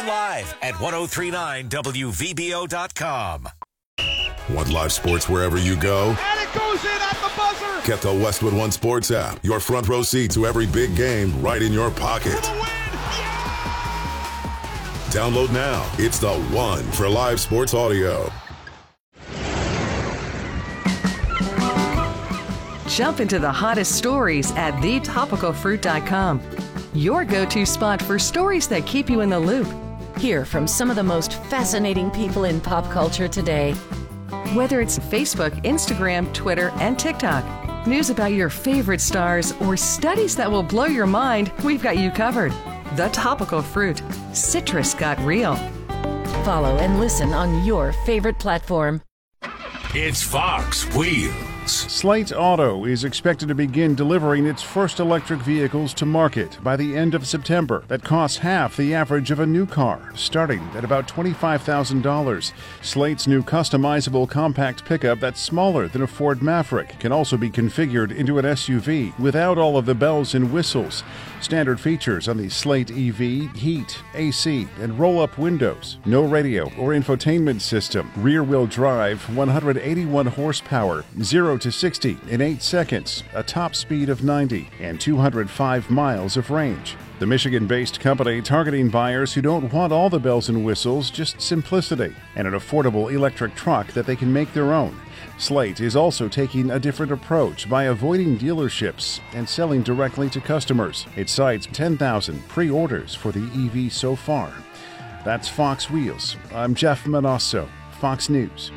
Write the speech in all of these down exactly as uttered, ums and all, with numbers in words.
Live at ten thirty-nine W V B O dot com. Want live sports wherever you go? And it goes in at the buzzer! Get the Westwood One Sports app. Your front row seat to every big game right in your pocket. For the win! Yeah! Download now. It's the one for live sports audio. Jump into the hottest stories at the topical fruit dot com. Your go-to spot for stories that keep you in the loop. Hear from some of the most fascinating people in pop culture today. Whether it's Facebook, Instagram, Twitter, and TikTok, news about your favorite stars, or studies that will blow your mind, we've got you covered. The Topical Fruit. Citrus got real. Follow and listen on your favorite platform. It's Fox Wheels. Slate Auto is expected to begin delivering its first electric vehicles to market by the end of September that costs half the average of a new car, starting at about twenty-five thousand dollars. Slate's new customizable compact pickup that's smaller than a Ford Maverick can also be configured into an S U V without all of the bells and whistles. Standard features on the Slate E V: heat, A C, and roll-up windows. No radio or infotainment system. Rear-wheel drive, one hundred eighty-one horsepower, zero to sixty in eight seconds, a top speed of ninety, and two hundred five miles of range. The Michigan-based company targeting buyers who don't want all the bells and whistles, just simplicity, and an affordable electric truck that they can make their own. Slate is also taking a different approach by avoiding dealerships and selling directly to customers. It cites ten thousand pre-orders for the E V so far. That's Fox Wheels. I'm Jeff Manasso, Fox News.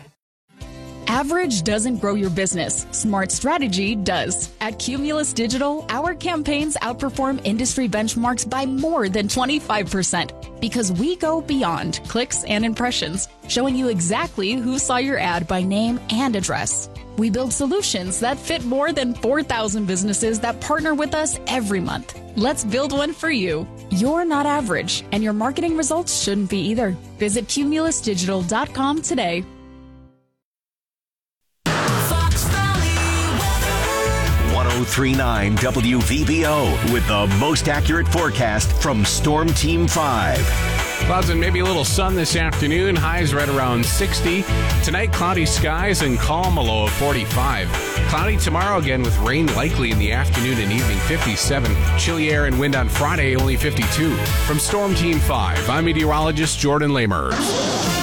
Average doesn't grow your business. Smart strategy does. At Cumulus Digital, our campaigns outperform industry benchmarks by more than twenty-five percent because we go beyond clicks and impressions, showing you exactly who saw your ad by name and address. We build solutions that fit more than four thousand businesses that partner with us every month. Let's build one for you. You're not average, and your marketing results shouldn't be either. Visit cumulus digital dot com today. ten thirty-nine W V B O with the most accurate forecast from Storm Team five. Clouds and maybe a little sun this afternoon. Highs right around sixty. Tonight, cloudy skies and calm, a low of forty-five. Cloudy tomorrow again with rain likely in the afternoon and evening, fifty-seven. Chilly air and wind on Friday, only fifty-two. From Storm Team five, I'm meteorologist Jordan Lamers.